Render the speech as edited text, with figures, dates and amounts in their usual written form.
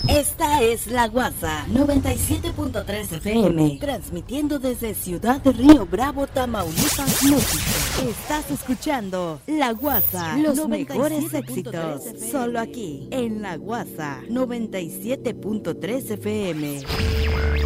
Esta es La Guasa 97.3 FM, transmitiendo desde Ciudad de Río Bravo, Tamaulipas, México. Estás escuchando La Guasa, los mejores éxitos, solo aquí en La Guasa 97.3 FM.